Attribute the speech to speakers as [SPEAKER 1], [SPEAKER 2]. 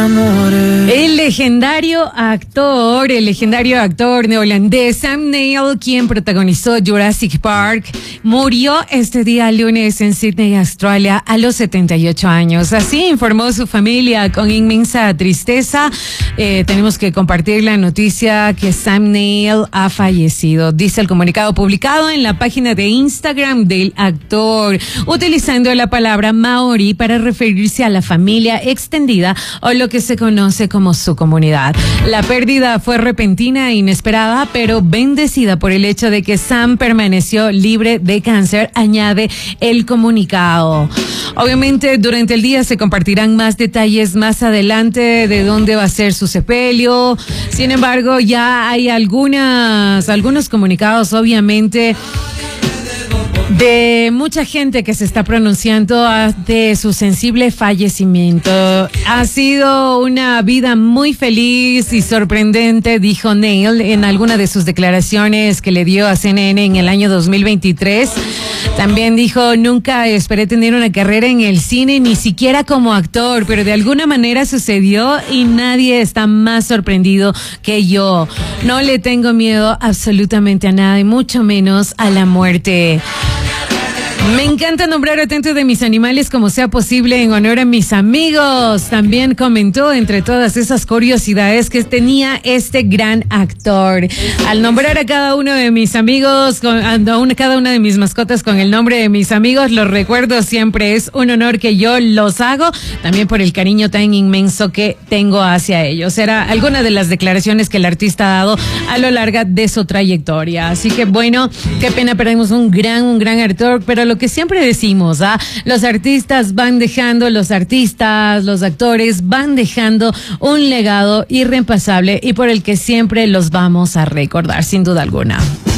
[SPEAKER 1] El legendario actor neozelandés Sam Neill, quien protagonizó Jurassic Park, murió este día lunes en Sydney, Australia, a los 78 años. Así informó su familia con inmensa tristeza. Tenemos que compartir la noticia que Sam Neill ha fallecido. Dice el comunicado publicado en la página de Instagram del actor, utilizando la palabra maori para referirse a la familia extendida o lo que se conoce como su comunidad. La pérdida fue repentina e inesperada, pero bendecida por el hecho de que Sam permaneció libre de cáncer, añade el comunicado. Obviamente, durante el día se compartirán más detalles más adelante de dónde va a ser su sepelio. Sin embargo, ya hay algunos comunicados, obviamente, de mucha gente que se está pronunciando de su sensible fallecimiento. Ha sido una vida muy feliz y sorprendente, dijo Neill en alguna de sus declaraciones que le dio a CNN en el año 2023. También dijo: nunca esperé tener una carrera en el cine, ni siquiera como actor, pero de alguna manera sucedió y nadie está más sorprendido que yo. No le tengo miedo absolutamente a nada y mucho menos a la muerte. Me encanta nombrar a tanto de mis animales como sea posible en honor a mis amigos. También comentó entre todas esas curiosidades que tenía este gran actor. Al nombrar a cada uno de mis amigos, cada una de mis mascotas con el nombre de mis amigos, los recuerdo siempre. Es un honor que yo los hago, también por el cariño tan inmenso que tengo hacia ellos. Era alguna de las declaraciones que el artista ha dado a lo largo de su trayectoria. Así que bueno, qué pena, perdimos un gran actor, pero lo que siempre decimos, los artistas van dejando, los actores van dejando un legado irreemplazable y por el que siempre los vamos a recordar, sin duda alguna.